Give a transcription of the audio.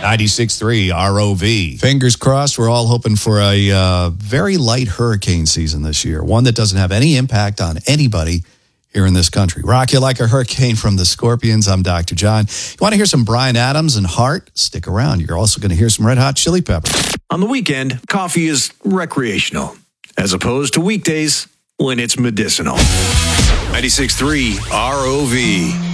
96.3 ROV. Fingers crossed, we're all hoping for a very light hurricane season this year, one that doesn't have any impact on anybody here in this country. Rock you like a hurricane from the Scorpions. I'm Dr. John. You want to hear some Bryan Adams and Heart? Stick around. You're also going to hear some Red Hot Chili Peppers. On the weekend, coffee is recreational, as opposed to weekdays when it's medicinal. 96.3 ROV.